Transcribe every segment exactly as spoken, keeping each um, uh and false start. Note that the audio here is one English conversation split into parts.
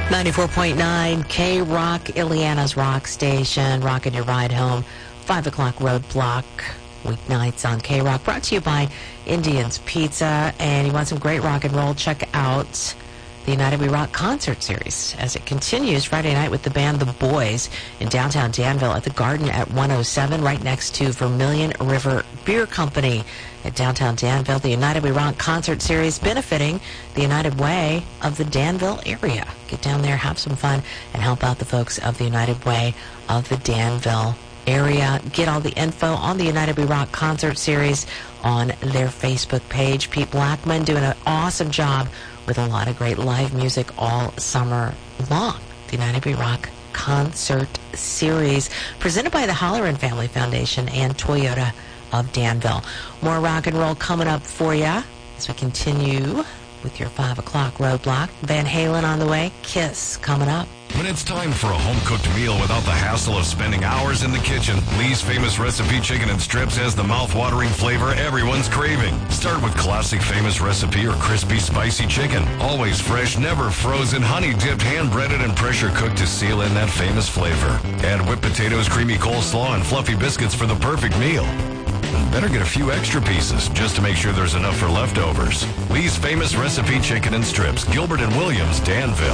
ninety-four point nine K-Rock, Ileana's rock station. Rockin' your ride home. five o'clock roadblock. Weeknights on K-Rock. Brought to you by Indian's Pizza. And you want some great rock and roll? Check out the United We Rock concert series as it continues Friday night with the band The Boys in downtown Danville at the Garden at one oh seven, right next to Vermilion River Beer Company at downtown Danville. The United We Rock concert series benefiting the United Way of the Danville area. Get down there, have some fun, and help out the folks of the United Way of the Danville area. Get all the info on the United We Rock concert series on their Facebook page. Pete Blackman doing an awesome job with a lot of great live music all summer long. The United We Rock concert series presented by the Holleran Family Foundation and Toyota of Danville. More rock and roll coming up for you as we continue with your five o'clock roadblock. Van Halen on the way. Kiss coming up. When it's time for a home-cooked meal without the hassle of spending hours in the kitchen, Lee's Famous Recipe Chicken and Strips has the mouth-watering flavor everyone's craving. Start with classic Famous Recipe or crispy, spicy chicken. Always fresh, never frozen, honey-dipped, hand-breaded, and pressure-cooked to seal in that famous flavor. Add whipped potatoes, creamy coleslaw, and fluffy biscuits for the perfect meal. And better get a few extra pieces just to make sure there's enough for leftovers. Lee's Famous Recipe Chicken and Strips, Gilbert and Williams, Danville.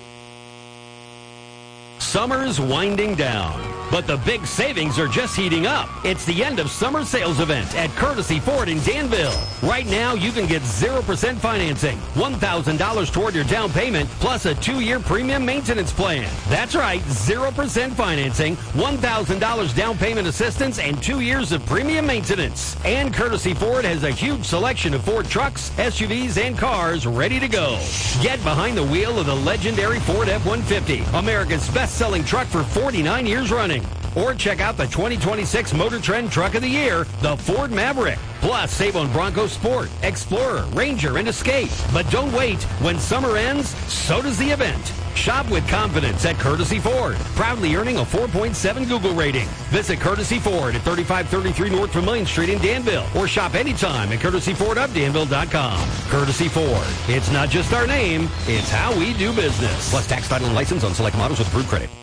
Summer's winding down, but the big savings are just heating up. It's the end of summer sales event at Courtesy Ford in Danville. Right now, you can get zero percent financing, one thousand dollars toward your down payment, plus a two-year premium maintenance plan. That's right, zero percent financing, one thousand dollars down payment assistance, and two years of premium maintenance. And Courtesy Ford has a huge selection of Ford trucks, S U Vs, and cars ready to go. Get behind the wheel of the legendary Ford F one fifty, America's best-selling truck for forty-nine years running. Or check out the twenty twenty-six Motor Trend Truck of the Year, the Ford Maverick. Plus, save on Bronco Sport, Explorer, Ranger, and Escape. But don't wait. When summer ends, so does the event. Shop with confidence at Courtesy Ford, proudly earning a four point seven Google rating. Visit Courtesy Ford at thirty-five thirty-three North Vermilion Street in Danville, or shop anytime at courtesy ford of danville dot com. Courtesy Ford. It's not just our name, it's how we do business. Plus tax, title, and license on select models with approved credit.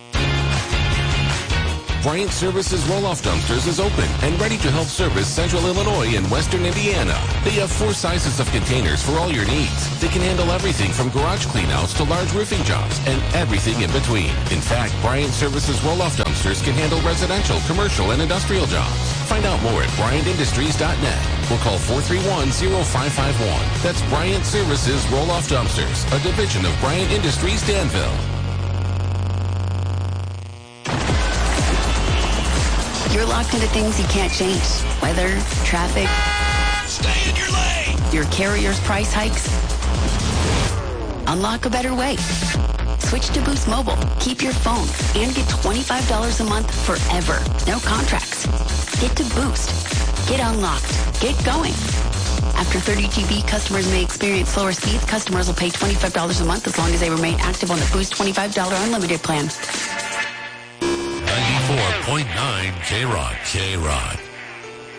Bryant Services Roll-Off Dumpsters is open and ready to help service Central Illinois and Western Indiana. They have four sizes of containers for all your needs. They can handle everything from garage cleanouts to large roofing jobs and everything in between. In fact, Bryant Services Roll-Off Dumpsters can handle residential, commercial, and industrial jobs. Find out more at bryant industries dot net or call four three one, zero five five one. That's Bryant Services Roll-Off Dumpsters, a division of Bryant Industries Danville. You're locked into things you can't change. Weather, traffic. Stay in your lane! Your carrier's price hikes. Unlock a better way. Switch to Boost Mobile. Keep your phone and get twenty-five dollars a month forever. No contracts. Get to Boost. Get unlocked. Get going. After thirty G B, customers may experience slower speeds. Customers will pay twenty-five dollars a month as long as they remain active on the Boost twenty-five dollars unlimited plan. ninety-four point nine K-Rock. K-Rock.